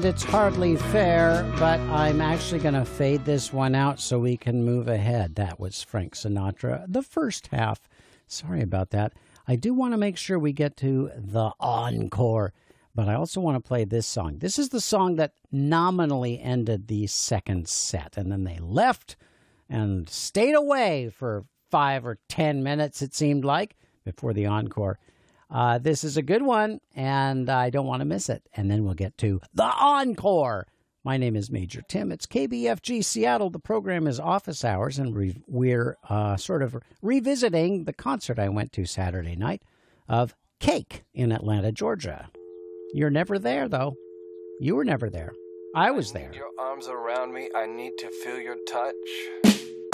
and it's hardly fair, but I'm actually going to fade this one out so we can move ahead. That was Frank Sinatra, the first half. Sorry about that. I do want to make sure we get to the encore, but I also want to play this song. This is the song that nominally ended the second set, and then they left and stayed away for 5 or 10 minutes, it seemed like, before the encore. This is a good one, and I don't want to miss it. And then we'll get to the encore. My name is Major Tim. It's KBFG Seattle. The program is Office Hours, and we're sort of revisiting the concert I went to Saturday night of Cake in Atlanta, Georgia. You're never there, though. You were never there. I was there. Your arms around me. I need to feel your touch.